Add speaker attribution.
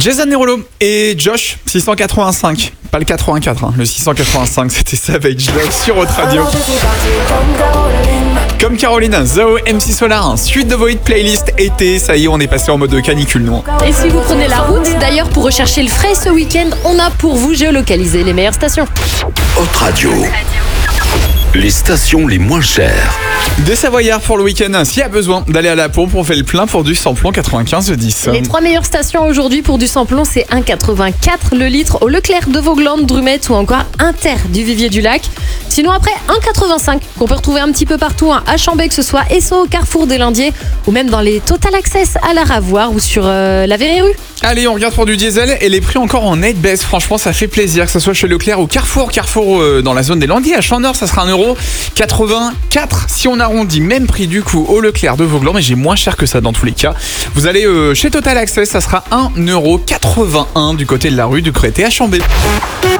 Speaker 1: Jason Derulo et Josh, 685. Pas le 84, hein. Le 685, c'était Savage Love sur Haute Radio. Comme Caroline, Zao, MC Solar, suite de vos hits playlist été. Ça y est, on est passé en mode canicule, non?
Speaker 2: Et si vous prenez la route, d'ailleurs, pour rechercher le frais ce week-end, on a pour vous géolocalisé les meilleures stations.
Speaker 3: Haute Radio. Les stations les moins chères.
Speaker 1: Des Savoyards pour le week-end. S'il y a besoin d'aller à la pompe, on fait le plein pour du samplon 95-10.
Speaker 2: Les 3 meilleures stations aujourd'hui pour du samplon, c'est 1,84 le litre au Leclerc de Vauglande, Drumette ou encore Inter du Vivier du Lac. Sinon après, 1,85 qu'on peut retrouver un petit peu partout à Chambé, que ce soit Esso, Carrefour des Landiers ou même dans les Total Access à la Ravoire ou sur la Verrue.
Speaker 1: Allez, on regarde pour du diesel et les prix encore en nette baisse. Franchement, ça fait plaisir, que ce soit chez Leclerc ou Carrefour. Carrefour dans la zone des Landiers à Champ-Nord, ça sera 1,84 si on arrondit. Même prix du coup au Leclerc de Vauglans, mais j'ai moins cher que ça dans tous les cas. Vous allez chez Total Access, ça sera 1,81 € du côté de la rue du Crété à Chambé.